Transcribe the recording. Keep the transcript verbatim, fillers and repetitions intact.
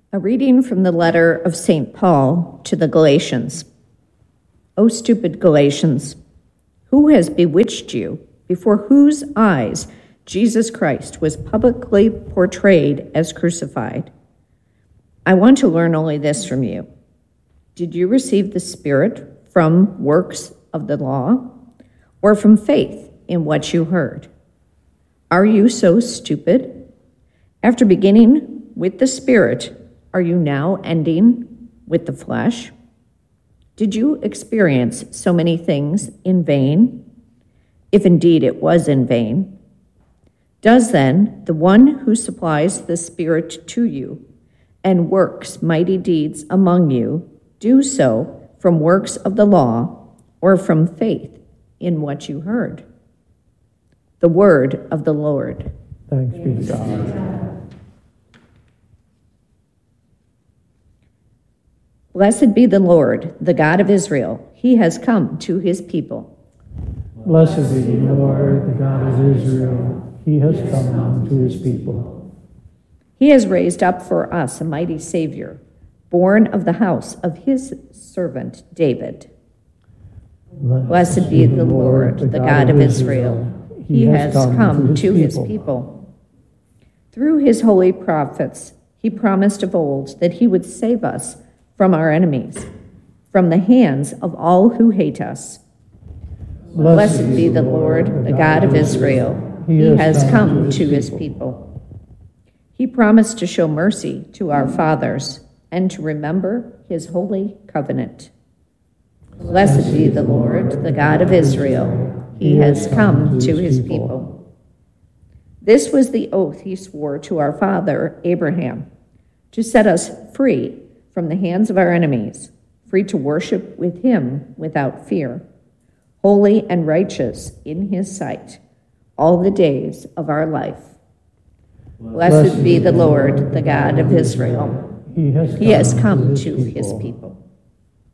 A reading from the letter of Saint Paul to the Galatians. O stupid Galatians, who has bewitched you, before whose eyes Jesus Christ was publicly portrayed as crucified? I want to learn only this from you. Did you receive the Spirit from works of the law, or from faith in what you heard? Are you so stupid? After beginning with the Spirit, are you now ending with the flesh? Did you experience so many things in vain? If indeed it was in vain. Does then the one who supplies the Spirit to you and works mighty deeds among you do so from works of the law or from faith in what you heard? The word of the Lord. Thanks be to God. Blessed be the Lord, the God of Israel. He has come to his people. Blessed be the Lord, the God of Israel. He has come to his people. He has raised up for us a mighty Savior, born of the house of his servant David. Blessed be the Lord, the God of Israel. He has come to his people. Through his holy prophets, he promised of old that he would save us from our enemies, from the hands of all who hate us. Blessed be the Lord, the God of Israel. He has come to his people. He promised to show mercy to our fathers and to remember his holy covenant. Blessed be the Lord, the God of Israel. He has come to his people. This was the oath he swore to our father Abraham, to set us free from the hands of our enemies, free to worship with him without fear, holy and righteous in his sight, all the days of our life. Blessed be the Lord, the God of Israel. He has come to his people.